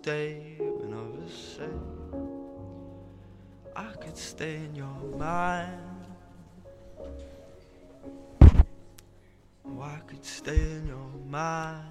day when others say I could stay in your mind. Oh, I could stay in your mind.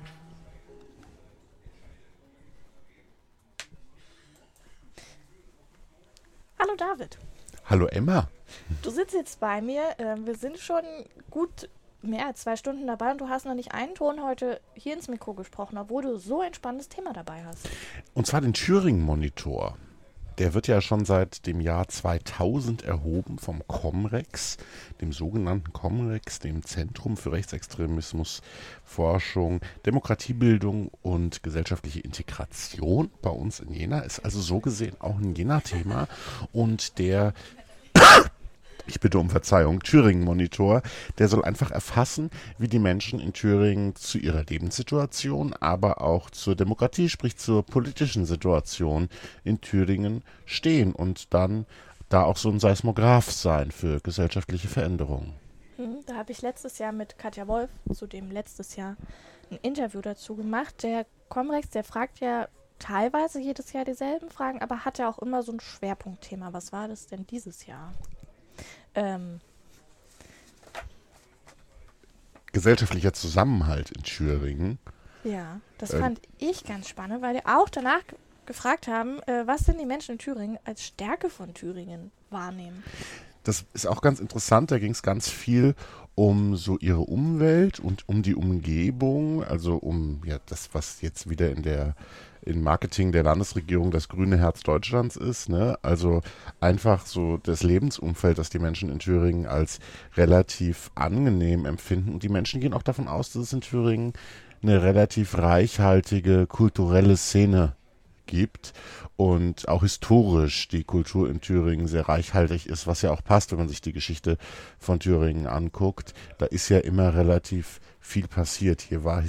Hallo David, Hallo Emma. du sitzt jetzt bei mir. Wir sind schon gut mehr als 2 Stunden dabei und du hast noch nicht einen Ton heute hier ins Mikro gesprochen, obwohl du so ein spannendes Thema dabei hast. Und zwar den Turing-Monitor. Der wird ja schon seit dem Jahr 2000 erhoben vom Comrex, dem sogenannten Comrex, dem Zentrum für Rechtsextremismus, Forschung, Demokratiebildung und gesellschaftliche Integration bei uns in Jena. Ist also so gesehen auch ein Jena-Thema. Und der, ich bitte um Verzeihung, Turing-Monitor, der soll einfach erfassen, wie die Menschen in Thüringen zu ihrer Lebenssituation, aber auch zur Demokratie, sprich zur politischen Situation in Thüringen stehen und dann da auch so ein Seismograph sein für gesellschaftliche Veränderungen. Da habe ich letztes Jahr mit Katja Wolf, zudem letztes Jahr, ein Interview dazu gemacht. Der Comrex, der fragt ja teilweise jedes Jahr dieselben Fragen, aber hat ja auch immer so ein Schwerpunktthema. Was war das denn dieses Jahr? Gesellschaftlicher Zusammenhalt in Thüringen. Ja, das Ähm, fand ich ganz spannend, weil die auch danach gefragt haben, was denn die Menschen in Thüringen als Stärke von Thüringen wahrnehmen. Das ist auch ganz interessant, da ging es ganz viel um so ihre Umwelt und um die Umgebung, also um ja das, was jetzt wieder im Marketing der Landesregierung das grüne Herz Deutschlands ist, ne? Also einfach so das Lebensumfeld, das die Menschen in Thüringen als relativ angenehm empfinden. Und die Menschen gehen auch davon aus, dass es in Thüringen eine relativ reichhaltige kulturelle Szene gibt und auch historisch die Kultur in Thüringen sehr reichhaltig ist, was ja auch passt, wenn man sich die Geschichte von Thüringen anguckt. Da ist ja immer relativ viel passiert. Hier war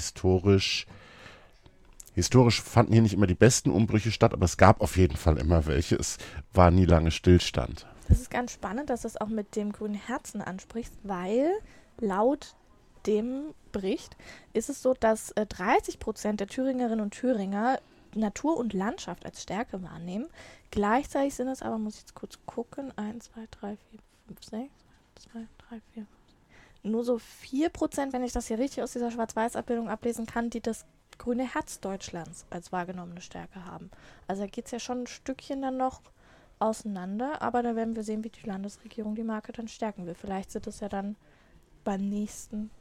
historisch fanden hier nicht immer die besten Umbrüche statt, aber es gab auf jeden Fall immer welche. Es war nie lange Stillstand. Das ist ganz spannend, dass du es auch mit dem grünen Herzen ansprichst, weil laut dem Bericht ist es so, dass 30% der Thüringerinnen und Thüringer Natur und Landschaft als Stärke wahrnehmen. Gleichzeitig sind es aber, muss ich jetzt kurz gucken, 1, 2, 3, 4, 5, 6, 2, 3, 4, nur so 4%, wenn ich das hier richtig aus dieser Schwarz-Weiß-Abbildung ablesen kann, die das grüne Herz Deutschlands als wahrgenommene Stärke haben. Also da geht es ja schon ein Stückchen dann noch auseinander, aber da werden wir sehen, wie die Landesregierung die Marke dann stärken will. Vielleicht sieht es ja dann beim nächsten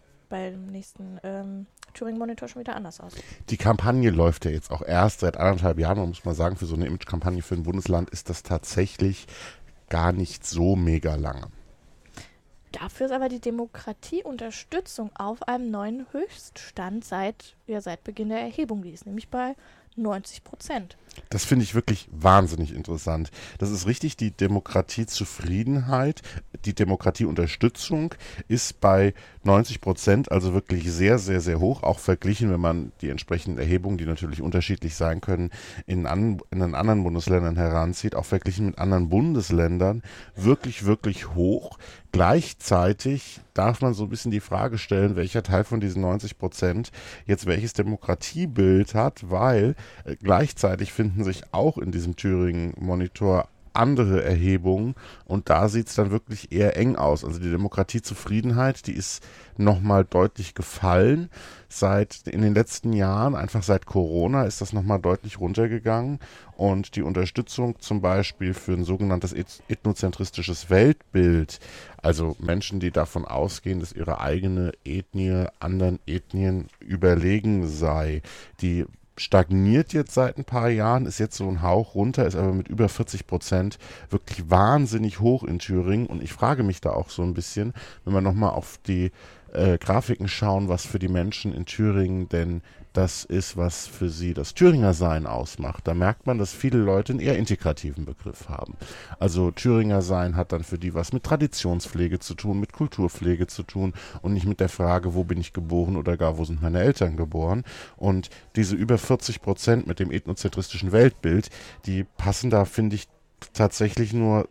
Thüringen-Monitor schon wieder anders aus. Die Kampagne läuft ja jetzt auch erst seit 1,5 Jahren. Man muss mal sagen, für so eine Image-Kampagne für ein Bundesland ist das tatsächlich gar nicht so mega lange. Dafür ist aber die Demokratieunterstützung auf einem neuen Höchststand seit Beginn der Erhebung. Die ist nämlich bei 90%. Das finde ich wirklich wahnsinnig interessant. Das ist richtig, die Demokratiezufriedenheit, die Demokratieunterstützung ist bei 90%, also wirklich sehr, sehr, sehr hoch, auch verglichen, wenn man die entsprechenden Erhebungen, die natürlich unterschiedlich sein können, in den anderen Bundesländern heranzieht, auch verglichen mit anderen Bundesländern, wirklich, wirklich hoch. Gleichzeitig darf man so ein bisschen die Frage stellen, welcher Teil von diesen 90% jetzt welches Demokratiebild hat, weil gleichzeitig finden sich auch in diesem Thüringen-Monitor andere Erhebungen und da sieht es dann wirklich eher eng aus. Also die Demokratiezufriedenheit, die ist nochmal deutlich gefallen. In den letzten Jahren, einfach seit Corona, ist das nochmal deutlich runtergegangen und die Unterstützung zum Beispiel für ein sogenanntes ethnozentristisches Weltbild, also Menschen, die davon ausgehen, dass ihre eigene Ethnie anderen Ethnien überlegen sei, die stagniert jetzt seit ein paar Jahren, ist jetzt so ein Hauch runter, ist aber mit über 40% wirklich wahnsinnig hoch in Thüringen. Und ich frage mich da auch so ein bisschen, wenn wir nochmal auf die Grafiken schauen, was für die Menschen in Thüringen denn das ist, was für sie das Thüringer Sein ausmacht. Da merkt man, dass viele Leute einen eher integrativen Begriff haben. Also Thüringer Sein hat dann für die was mit Traditionspflege zu tun, mit Kulturpflege zu tun und nicht mit der Frage, wo bin ich geboren oder gar wo sind meine Eltern geboren. Und diese über 40% mit dem ethnozentristischen Weltbild, die passen da, finde ich, tatsächlich nur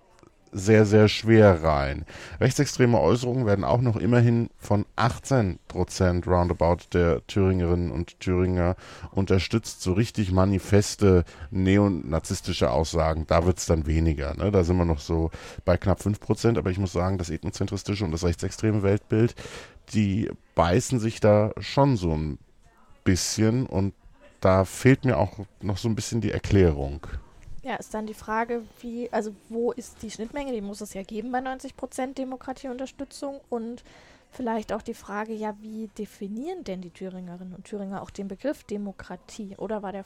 sehr, sehr schwer rein. Rechtsextreme Äußerungen werden auch noch immerhin von 18% roundabout der Thüringerinnen und Thüringer unterstützt. So richtig manifeste neonazistische Aussagen, da wird es dann weniger. Ne? Da sind wir noch so bei knapp 5%, aber ich muss sagen, das ethnozentristische und das rechtsextreme Weltbild, die beißen sich da schon so ein bisschen und da fehlt mir auch noch so ein bisschen die Erklärung. Ja, ist dann die Frage, wo ist die Schnittmenge? Die muss es ja geben bei 90% Demokratieunterstützung und vielleicht auch die Frage, ja, wie definieren denn die Thüringerinnen und Thüringer auch den Begriff Demokratie? Oder war der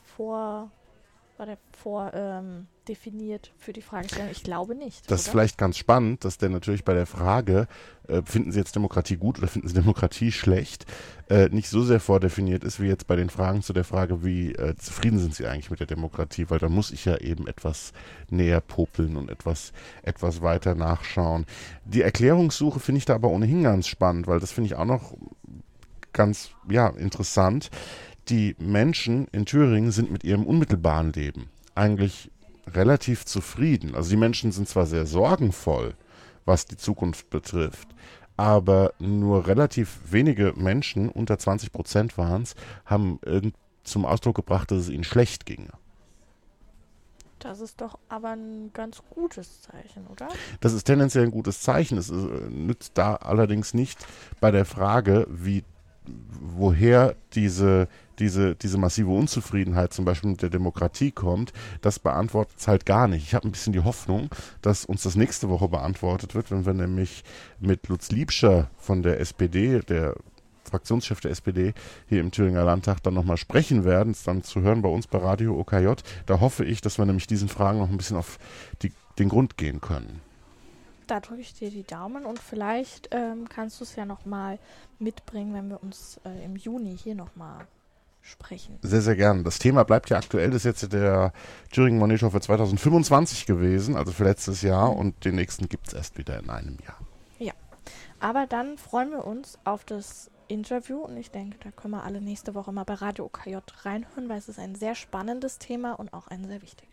definiert für die Fragestellung? Ich glaube nicht. Das ist vielleicht ganz spannend, dass der natürlich bei der Frage, finden Sie jetzt Demokratie gut oder finden Sie Demokratie schlecht, nicht so sehr vordefiniert ist, wie jetzt bei den Fragen zu der Frage, wie zufrieden sind Sie eigentlich mit der Demokratie, weil da muss ich ja eben etwas näher popeln und etwas weiter nachschauen. Die Erklärungssuche finde ich da aber ohnehin ganz spannend, weil das finde ich auch noch ganz, interessant. Die Menschen in Thüringen sind mit ihrem unmittelbaren Leben eigentlich relativ zufrieden. Also die Menschen sind zwar sehr sorgenvoll, was die Zukunft betrifft, aber nur relativ wenige Menschen, unter 20% waren es, haben zum Ausdruck gebracht, dass es ihnen schlecht ginge. Das ist doch aber ein ganz gutes Zeichen, oder? Das ist tendenziell ein gutes Zeichen. Es nützt da allerdings nicht bei der Frage, woher diese massive Unzufriedenheit zum Beispiel mit der Demokratie kommt, das beantwortet es halt gar nicht. Ich habe ein bisschen die Hoffnung, dass uns das nächste Woche beantwortet wird, wenn wir nämlich mit Lutz Liebscher von der SPD, der Fraktionschef der SPD hier im Thüringer Landtag, dann nochmal sprechen werden, es dann zu hören bei uns bei Radio OKJ. Da hoffe ich, dass wir nämlich diesen Fragen noch ein bisschen auf den Grund gehen können. Da drücke ich dir die Daumen und vielleicht kannst du es ja nochmal mitbringen, wenn wir uns im Juni hier nochmal sprechen. Sehr, sehr gern. Das Thema bleibt ja aktuell. Das ist jetzt der Thüringen Monitor für 2025 gewesen, also für letztes Jahr, und den nächsten gibt es erst wieder in einem Jahr. Ja, aber dann freuen wir uns auf das Interview und ich denke, da können wir alle nächste Woche mal bei Radio OKJ reinhören, weil es ist ein sehr spannendes Thema und auch ein sehr wichtiges.